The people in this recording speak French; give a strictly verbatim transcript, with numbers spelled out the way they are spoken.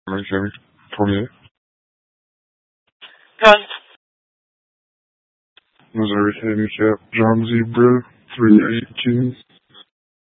Michael Premier. Gun. Missouri Handicap John Z. Brill, three eighteen.